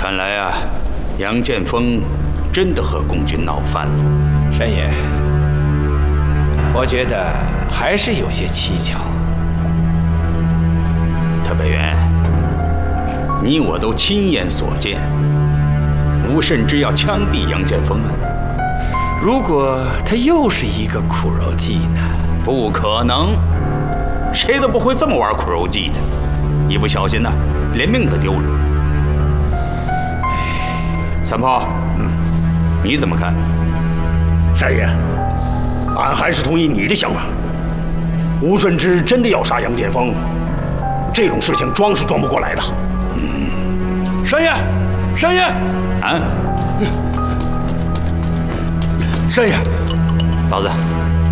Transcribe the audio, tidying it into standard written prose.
看来啊，杨建锋真的和共军闹翻了。 山爷，我觉得还是有些蹊跷。 特派员，你我都亲眼所见，吴慎之要枪毙杨建锋啊！ 如果他又是一个苦肉计呢？ 不可能，谁都不会这么玩苦肉计的。一不小心呢，连命都丢了。三炮，你怎么看？ 山爷，俺还是同意你的想法。吴顺之真的要杀杨建锋，这种事情装是装不过来的。 山爷，山爷， 啊， 山爷， 老子。